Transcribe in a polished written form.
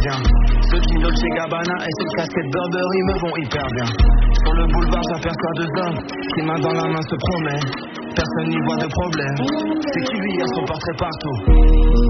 bien. Ce jean Dolce Gabbana et cette casquette Burberry me vont hyper bien. Sur le boulevard j'aperçois deux hommes qui main dans la main se promènent. Personne n'y voit de problème. C'est qui lui a son portrait partout.